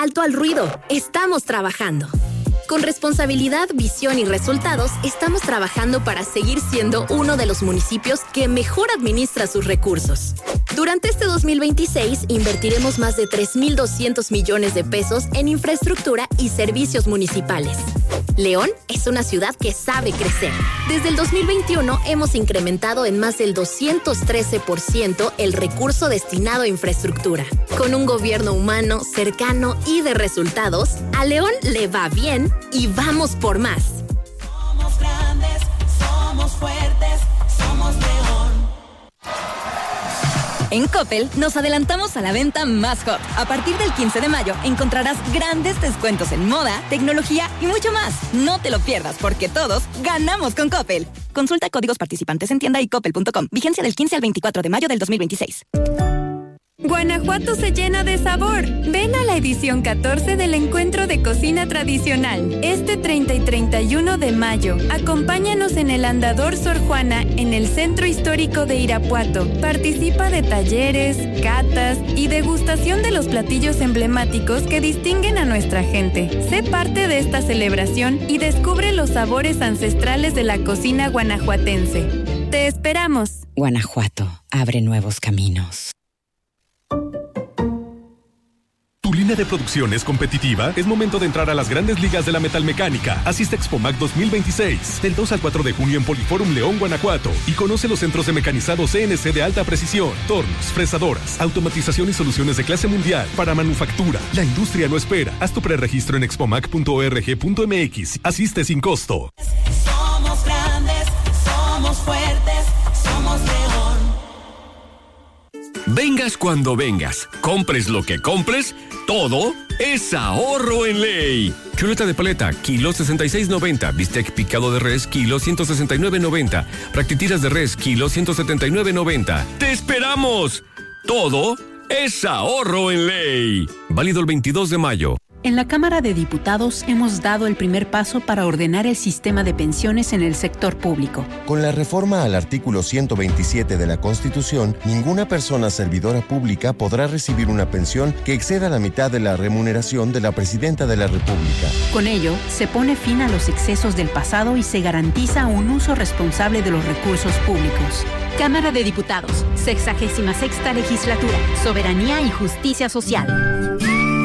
alto al ruido. Estamos trabajando. Con responsabilidad, visión y resultados, estamos trabajando para seguir siendo uno de los municipios que mejor administra sus recursos. Durante este 2026, invertiremos más de 3,200 millones de pesos en infraestructura y servicios municipales. León es una ciudad que sabe crecer. Desde el 2021 hemos incrementado en más del 213% el recurso destinado a infraestructura. Con un gobierno humano, cercano y de resultados, a León le va bien y vamos por más. Somos grandes, somos fuertes, somos León. En Coppel nos adelantamos a la venta más hot. A partir del 15 de mayo encontrarás grandes descuentos en moda, tecnología y mucho más. No te lo pierdas porque todos ganamos con Coppel. Consulta códigos participantes en tienda y coppel.com. Vigencia del 15 al 24 de mayo del 2026. Guanajuato se llena de sabor. Ven a la edición 14 del Encuentro de Cocina Tradicional. Este 30 y 31 de mayo. Acompáñanos en el Andador Sor Juana en el Centro Histórico de Irapuato. Participa de talleres, catas y degustación de los platillos emblemáticos que distinguen a nuestra gente. Sé parte de esta celebración y descubre los sabores ancestrales de la cocina guanajuatense. ¡Te esperamos! Guanajuato abre nuevos caminos. ¿Tu línea de producción es competitiva? Es momento de entrar a las grandes ligas de la metalmecánica. Asiste a Expomac 2026, del 2 al 4 de junio en Poliforum León, Guanajuato. Y conoce los centros de mecanizado CNC de alta precisión, tornos, fresadoras, automatización y soluciones de clase mundial para manufactura. La industria no espera. Haz tu preregistro en expomac.org.mx. Asiste sin costo. Somos grandes, somos fuertes, somos León. Vengas cuando vengas, compres lo que compres, todo es ahorro en ley. Chuleta de paleta, kilo 66.90. Bistec picado de res, kilo 169.90. Practitiras de res, kilo 179.90. ¡Te esperamos! Todo es ahorro en ley. Válido el 22 de mayo. En la Cámara de Diputados hemos dado el primer paso para ordenar el sistema de pensiones en el sector público. Con la reforma al artículo 127 de la Constitución, ninguna persona servidora pública podrá recibir una pensión que exceda la mitad de la remuneración de la Presidenta de la República. Con ello, se pone fin a los excesos del pasado y se garantiza un uso responsable de los recursos públicos. Cámara de Diputados, 66ª Legislatura, Soberanía y Justicia Social.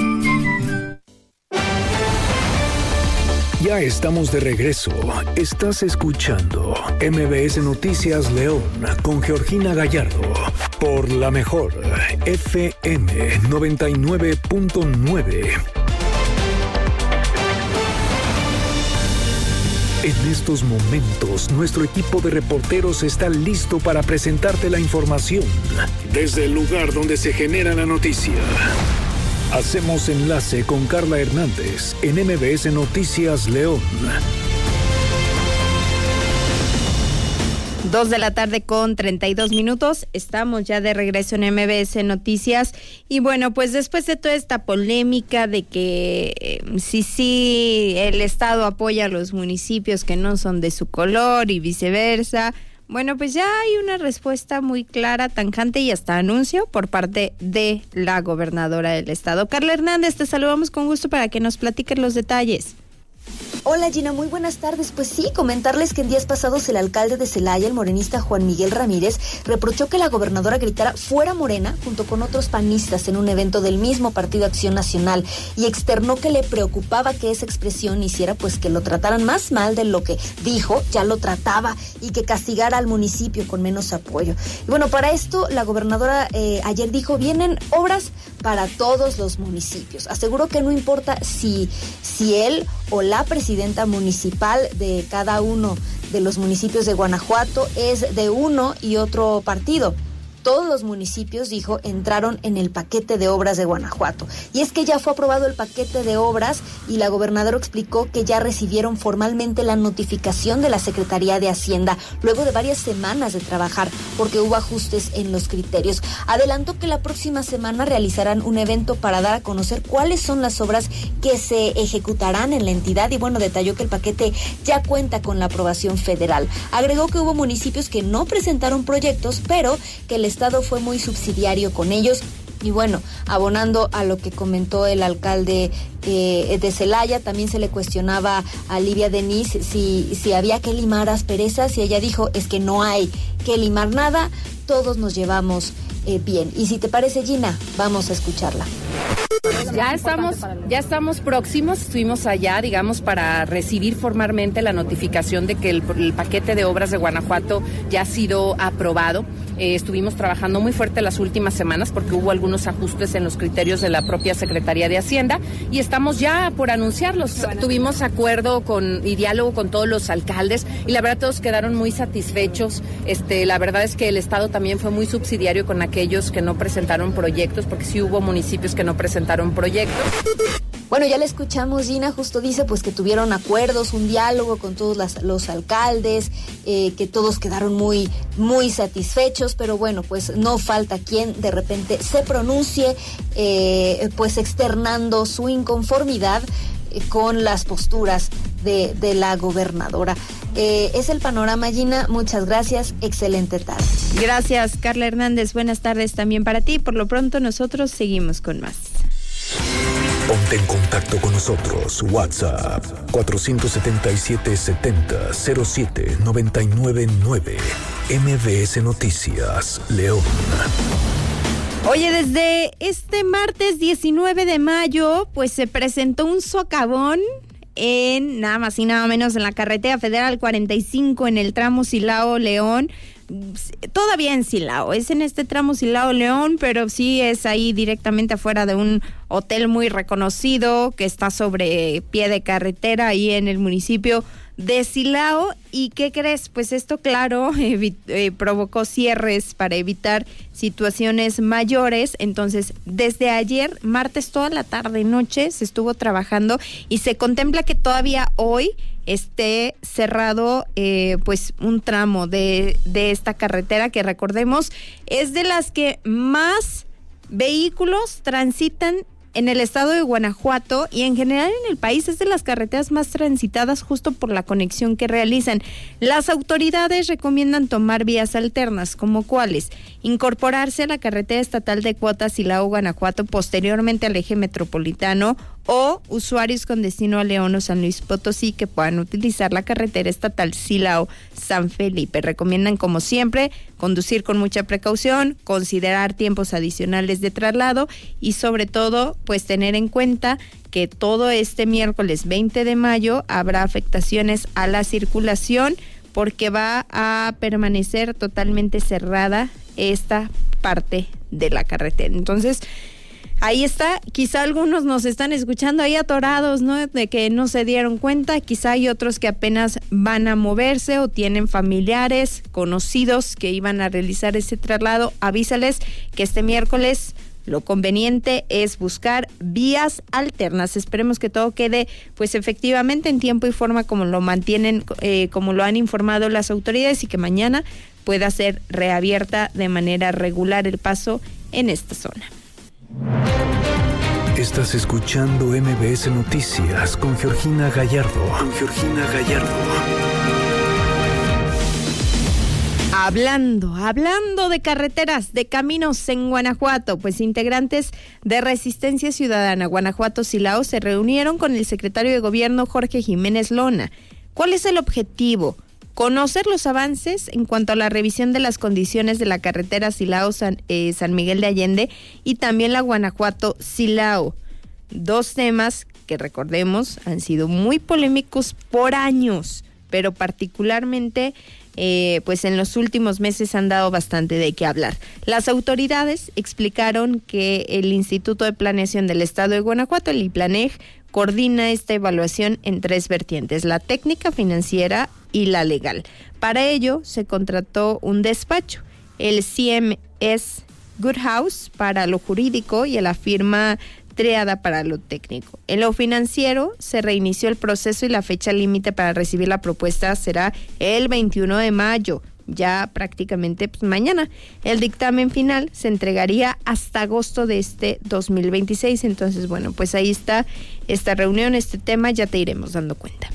Ya estamos de regreso. Estás escuchando MBS Noticias León con Georgina Gallardo por la mejor FM 99.9. En estos momentos, nuestro equipo de reporteros está listo para presentarte la información desde el lugar donde se genera la noticia. Hacemos enlace con Carla Hernández en MBS Noticias León. 2:32 p.m. Estamos ya de regreso en MBS Noticias. Y bueno, pues después de toda esta polémica de que sí, el Estado apoya a los municipios que no son de su color y viceversa, bueno, pues ya hay una respuesta muy clara, tajante y hasta anuncio por parte de la gobernadora del estado. Carla Hernández, te saludamos con gusto para que nos platiques los detalles. Hola Gina, muy buenas tardes. Pues sí, comentarles que en días pasados el alcalde de Celaya, el morenista Juan Miguel Ramírez, reprochó que la gobernadora gritara fuera Morena junto con otros panistas en un evento del mismo Partido Acción Nacional y externó que le preocupaba que esa expresión hiciera pues que lo trataran más mal de lo que dijo, ya lo trataba, y que castigara al municipio con menos apoyo. Y bueno, para esto la gobernadora ayer dijo, vienen obras para todos los municipios. Aseguró que no importa si él o la presidenta municipal de cada uno de los municipios de Guanajuato es de uno y otro partido. Todos los municipios, dijo, entraron en el paquete de obras de Guanajuato. Y es que ya fue aprobado el paquete de obras y la gobernadora explicó que ya recibieron formalmente la notificación de la Secretaría de Hacienda luego de varias semanas de trabajar porque hubo ajustes en los criterios. Adelantó que la próxima semana realizarán un evento para dar a conocer cuáles son las obras que se ejecutarán en la entidad y bueno, detalló que el paquete ya cuenta con la aprobación federal. Agregó que hubo municipios que no presentaron proyectos, pero que el Estado fue muy subsidiario con ellos Y bueno, abonando a lo que comentó el alcalde de Celaya, también se le cuestionaba a Livia Denis si había que limar asperezas, y ella dijo, es que no hay que limar nada, todos nos llevamos bien. Y si te parece, Gina, vamos a escucharla. Ya estamos próximos, estuvimos allá, digamos, para recibir formalmente la notificación de que el paquete de obras de Guanajuato ya ha sido aprobado. Estuvimos trabajando muy fuerte las últimas semanas porque hubo algunos ajustes en los criterios de la propia Secretaría de Hacienda y estamos ya por anunciarlos. Tuvimos acuerdo y diálogo con todos los alcaldes y la verdad todos quedaron muy satisfechos. La verdad es que el Estado también fue muy subsidiario con aquellos que no presentaron proyectos, porque sí hubo municipios que no presentaron proyectos. Bueno, ya le escuchamos, Gina, justo dice pues que tuvieron acuerdos, un diálogo con todos los alcaldes, que todos quedaron muy, muy satisfechos, pero bueno, pues no falta quien de repente se pronuncie, pues externando su inconformidad con las posturas de la gobernadora. Es el panorama, Gina, muchas gracias, excelente tarde. Gracias, Carla Hernández, buenas tardes también para ti. Por lo pronto nosotros seguimos con más. Ponte en contacto con nosotros. WhatsApp 477-70-07-999. MBS Noticias, León. Oye, desde este martes 19 de mayo, pues se presentó un socavón en nada más y nada menos en la carretera federal 45 en el tramo Silao-León. Todavía en Silao, es en este tramo Silao-León, pero sí es ahí directamente afuera de un hotel muy reconocido que está sobre pie de carretera ahí en el municipio de Silao. ¿Y qué crees? Pues esto, claro, provocó cierres para evitar situaciones mayores. Entonces, desde ayer, martes, toda la tarde y noche se estuvo trabajando y se contempla que todavía hoy esté cerrado pues un tramo de esta carretera que, recordemos, es de las que más vehículos transitan en el estado de Guanajuato y en general en el país. Es de las carreteras más transitadas justo por la conexión que realizan. Las autoridades recomiendan tomar vías alternas, como cuáles: incorporarse a la carretera estatal de Cuautla Silao-Guanajuato posteriormente al eje metropolitano, o usuarios con destino a León o San Luis Potosí que puedan utilizar la carretera estatal Silao-San Felipe. Recomiendan, como siempre, conducir con mucha precaución, considerar tiempos adicionales de traslado y sobre todo, pues tener en cuenta que todo este miércoles 20 de mayo habrá afectaciones a la circulación porque va a permanecer totalmente cerrada esta parte de la carretera. Entonces, ahí está, quizá algunos nos están escuchando ahí atorados, ¿no? De que no se dieron cuenta, quizá hay otros que apenas van a moverse o tienen familiares, conocidos que iban a realizar ese traslado. Avísales que este miércoles lo conveniente es buscar vías alternas. Esperemos que todo quede pues efectivamente en tiempo y forma como lo mantienen, como lo han informado las autoridades, y que mañana pueda ser reabierta de manera regular el paso en esta zona. Estás escuchando MBS Noticias con Georgina Gallardo. Hablando de carreteras, de caminos en Guanajuato, pues integrantes de Resistencia Ciudadana Guanajuato Silao se reunieron con el secretario de Gobierno Jorge Jiménez Lona. ¿Cuál es el objetivo? Conocer los avances en cuanto a la revisión de las condiciones de la carretera Silao-San Miguel de Allende y también la Guanajuato-Silao. Dos temas que, recordemos, han sido muy polémicos por años, pero particularmente pues en los últimos meses han dado bastante de qué hablar. Las autoridades explicaron que el Instituto de Planeación del Estado de Guanajuato, el IPLANEG, coordina esta evaluación en tres vertientes: la técnica, financiera y la legal. Para ello se contrató un despacho, el CMS Goodhouse para lo jurídico y la firma Triada para lo técnico. En lo financiero se reinició el proceso y la fecha límite para recibir la propuesta será el 21 de mayo, ya prácticamente pues, mañana. El dictamen final se entregaría hasta agosto de este 2026. Entonces, bueno, pues ahí está esta reunión, este tema, ya te iremos dando cuenta.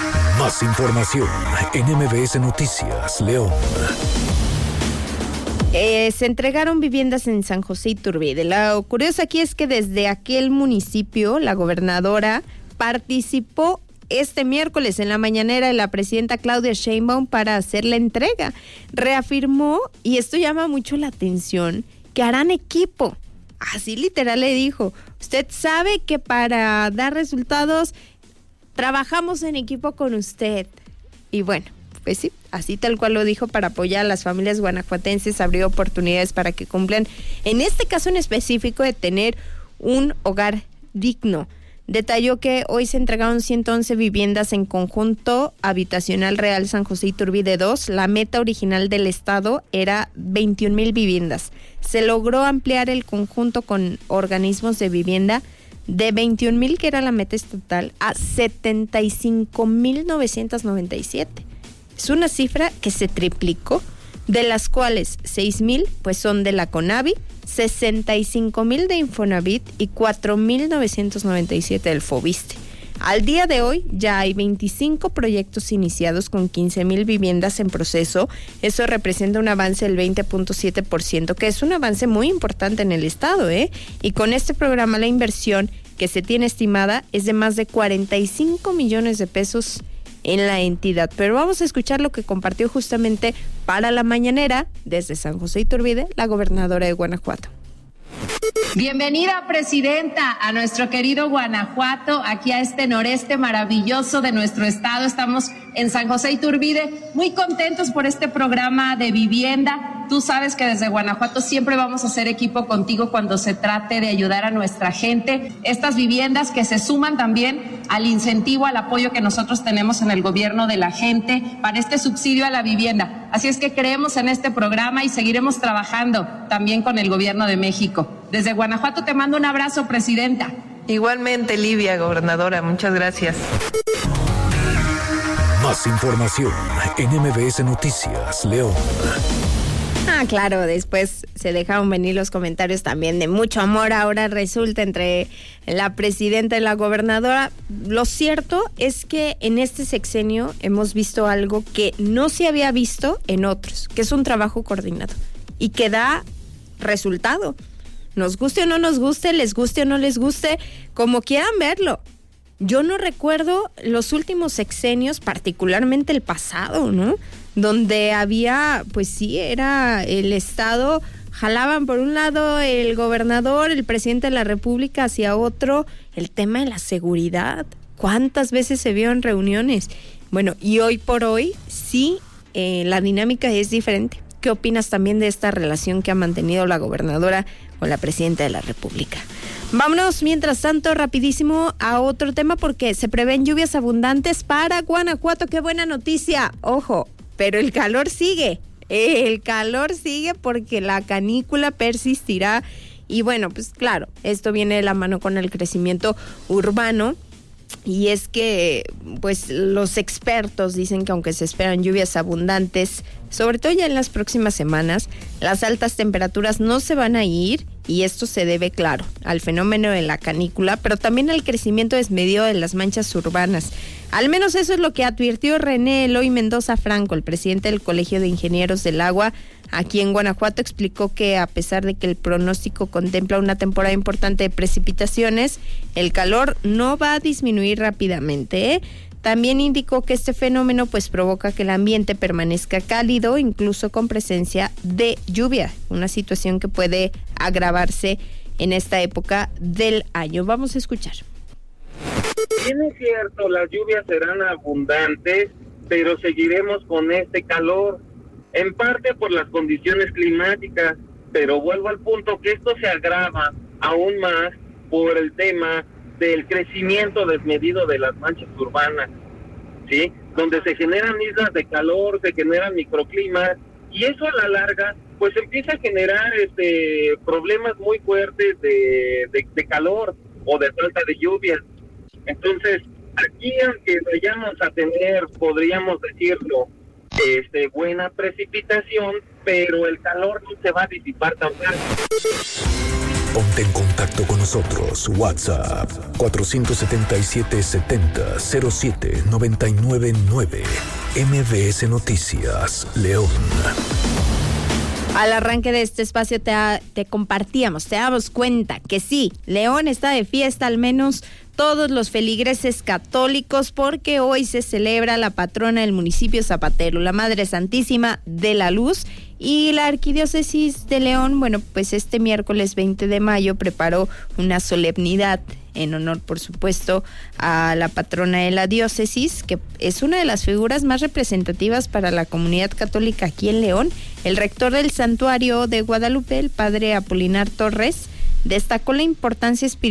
Más información en MBS Noticias, León. Se entregaron viviendas en San José Iturbide. Lo curioso aquí es que desde aquel municipio, la gobernadora participó este miércoles en la mañanera de la presidenta Claudia Sheinbaum para hacer la entrega. Reafirmó, y esto llama mucho la atención, que harán equipo. Así literal le dijo, usted sabe que para dar resultados trabajamos en equipo con usted. Y bueno, pues sí, así tal cual lo dijo, para apoyar a las familias guanajuatenses, abrió oportunidades para que cumplan, en este caso en específico, de tener un hogar digno. Detalló que hoy se entregaron 111 viviendas en conjunto habitacional Real San José Iturbide 2. La meta original del Estado era 21,000 viviendas. Se logró ampliar el conjunto con organismos de vivienda de 21,000, que era la meta estatal, a 75,997. Es una cifra que se triplicó, de las cuales 6,000 pues son de la CONAVI, 65,000 de Infonavit y 4,997 del Fobiste. Al día de hoy ya hay 25 proyectos iniciados con 15,000 viviendas en proceso. Eso representa un avance del 20.7%, que es un avance muy importante en el estado, Y con este programa la inversión que se tiene estimada es de más de 45 millones de pesos en la entidad. Pero vamos a escuchar lo que compartió justamente para la mañanera desde San José Iturbide la gobernadora de Guanajuato. Bienvenida, presidenta, a nuestro querido Guanajuato, aquí a este noreste maravilloso de nuestro estado. Estamos en San José Iturbide, muy contentos por este programa de vivienda. Tú sabes que desde Guanajuato siempre vamos a hacer equipo contigo cuando se trate de ayudar a nuestra gente. Estas viviendas que se suman también al incentivo, al apoyo que nosotros tenemos en el gobierno de la gente para este subsidio a la vivienda. Así es que creemos en este programa y seguiremos trabajando también con el gobierno de México. Desde Guanajuato te mando un abrazo, presidenta. Igualmente, Livia, gobernadora, muchas gracias. Más información en MBS Noticias, León. Claro, después se dejaron venir los comentarios también de mucho amor. Ahora resulta entre la presidenta y la gobernadora. Lo cierto es que en este sexenio hemos visto algo que no se había visto en otros, que es un trabajo coordinado y que da resultado. Nos guste o no nos guste, les guste o no les guste, como quieran verlo. Yo no recuerdo los últimos sexenios, particularmente el pasado, ¿no? Donde había, pues sí, era el Estado, jalaban por un lado el gobernador, el presidente de la República hacia otro, el tema de la seguridad. ¿Cuántas veces se vio en reuniones? Bueno, y hoy por hoy sí, la dinámica es diferente. ¿Qué opinas también de esta relación que ha mantenido la gobernadora con la presidenta de la República? Vámonos, mientras tanto, rapidísimo a otro tema, porque se prevén lluvias abundantes para Guanajuato. ¡Qué buena noticia! Ojo, pero el calor sigue. El calor sigue porque la canícula persistirá. Y bueno, pues claro, esto viene de la mano con el crecimiento urbano. Y es que, pues, los expertos dicen que aunque se esperan lluvias abundantes, sobre todo ya en las próximas semanas, las altas temperaturas no se van a ir, y esto se debe, claro, al fenómeno de la canícula, pero también al crecimiento desmedido de las manchas urbanas. Al menos eso es lo que advirtió René Eloy Mendoza Franco, el presidente del Colegio de Ingenieros del Agua aquí en Guanajuato. Explicó que a pesar de que el pronóstico contempla una temporada importante de precipitaciones, el calor no va a disminuir rápidamente, También indicó que este fenómeno pues provoca que el ambiente permanezca cálido, incluso con presencia de lluvia, una situación que puede agravarse en esta época del año. Vamos a escuchar. Bien es cierto, las lluvias serán abundantes, pero seguiremos con este calor, en parte por las condiciones climáticas, pero vuelvo al punto que esto se agrava aún más por el tema del crecimiento desmedido de las manchas urbanas, ¿sí? Donde se generan islas de calor, se generan microclimas, y eso a la larga pues empieza a generar problemas muy fuertes de calor o de falta de lluvia. Entonces, aquí aunque vayamos a tener, podríamos decirlo, buena precipitación, pero el calor no se va a disipar tan fácil. Ponte en contacto con nosotros. WhatsApp 477-70-07-999. MBS Noticias, León. Al arranque de este espacio te damos cuenta que sí, León está de fiesta, al menos todos los feligreses católicos, porque hoy se celebra la patrona del municipio Zapatero, la Madre Santísima de la Luz, y la Arquidiócesis de León, bueno, pues este miércoles 20 de mayo preparó una solemnidad en honor, por supuesto, a la patrona de la diócesis, que es una de las figuras más representativas para la comunidad católica aquí en León. El rector del santuario de Guadalupe, el padre Apolinar Torres, destacó la importancia espiritual